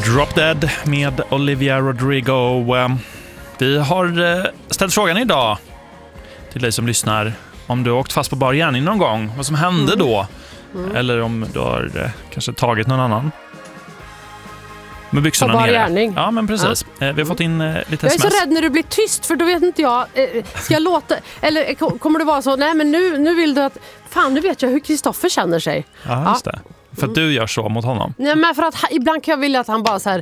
Drop Dead med Olivia Rodrigo. Vi har ställt frågan idag till dig som lyssnar om du har åkt fast på bar gärning någon gång. Vad som hände då? Eller om du har kanske tagit någon annan med byxorna på bar nere. gärning. Ja, men precis. Vi har fått in lite jag sms. är så rädd när du blir tyst, för då vet inte jag. Ska jag låta... Eller kommer det vara så? Nej, men nu vill du att... Fan, nu vet jag hur Kristoffer känner sig. Ja, just det. För att du gör så mot honom. Nej, men för att ibland kan jag vilja att han bara så här...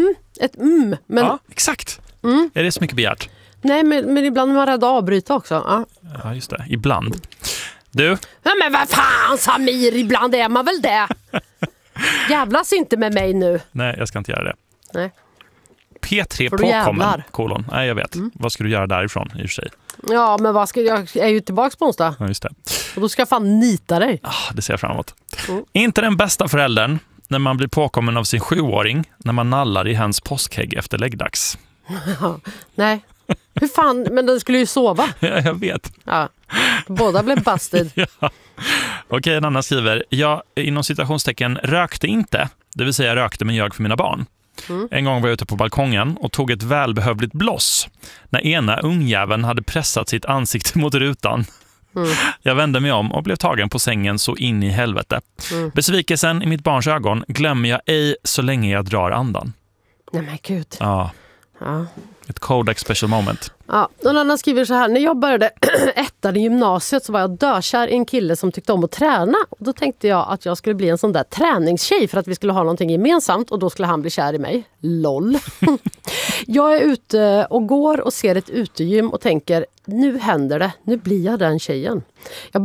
Men... Ja, exakt. Är det så mycket begärt? Nej, men ibland är man rädd att avbryta också. Ja, just det. Ibland. Du? Ja, men vad fan, Samir, ibland är man väl det. Jävlas inte med mig nu. Nej, jag ska inte göra det. Nej. P3 påkommen, kolon. Nej, jag vet. Vad ska du göra därifrån i och för sig? Ja, men vad ska jag är ju tillbaka på onsdag. Ja, just det. Och då ska jag fan nita dig. Det ser jag fram emot. Inte den bästa föräldern när man blir påkommen av sin 7-åring när man nallar i hens påskägg efter läggdags. Nej. Hur fan, men den skulle ju sova. Ja, jag vet. Ja. Båda blev busted. Ja. Okej, en annan skriver. Jag, inom citationstecken, rökte inte. Det vill säga rökte men ljög för mina barn. En gång var jag ute på balkongen och tog ett välbehövligt bloss när ena ungjäveln hade pressat sitt ansikte mot rutan. Jag vände mig om och blev tagen på sängen så in i helvete. Besvikelsen i mitt barns ögon glömmer jag ej så länge jag drar andan. Nej men gud. Ja. Ett Kodak special moment. Ja, någon annan skriver så här. När jag började ettan i gymnasiet så var jag dökär i en kille som tyckte om att träna. Och då tänkte jag att jag skulle bli en sån där träningstjej för att vi skulle ha någonting gemensamt. Och då skulle han bli kär i mig. LOL. Jag är ute och går och ser ett utegym och tänker, nu händer det. Nu blir jag den tjejen. Jag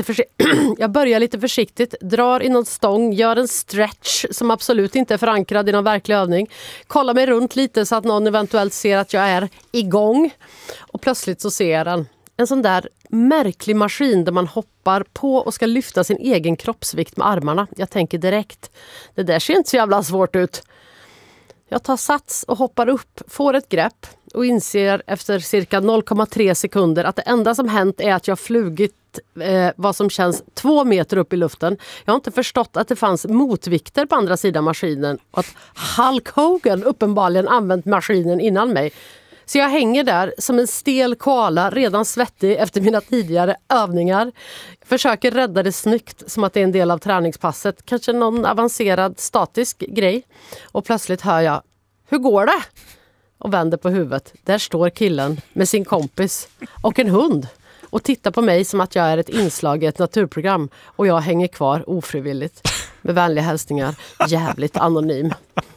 börjar lite försiktigt, drar i någon stång, gör en stretch som absolut inte är förankrad i någon verklig övning. Kollar mig runt lite så att någon eventuellt ser att jag är igång. Och plötsligt så ser jag en sån där märklig maskin där man hoppar på och ska lyfta sin egen kroppsvikt med armarna. Jag tänker direkt, det där ser inte så jävla svårt ut. Jag tar sats och hoppar upp, får ett grepp och inser efter cirka 0,3 sekunder att det enda som hänt är att jag flugit vad som känns 2 meter upp i luften. Jag har inte förstått att det fanns motvikter på andra sidan maskinen och att Hulk Hogan uppenbarligen använt maskinen innan mig. Så jag hänger där som en stel koala, redan svettig efter mina tidigare övningar. Försöker rädda det snyggt som att det är en del av träningspasset. Kanske någon avancerad statisk grej. Och plötsligt hör jag, hur går det? Och vänder på huvudet. Där står killen med sin kompis och en hund. Och tittar på mig som att jag är ett inslag i ett naturprogram. Och jag hänger kvar ofrivilligt. Med vänliga hälsningar. Jävligt anonym.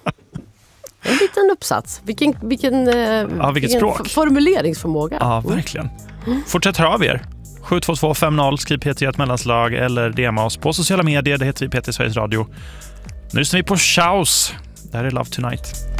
En liten uppsats. Vilken språk. Formuleringsförmåga. Ja, verkligen. Fortsätt höra av er. 72250, skriv P3 ett mellanslag eller DMa oss på sociala medier. Det heter vi P3 Sveriges Radio. Nu lyssnar vi på Chaos. Det här är Love Tonight.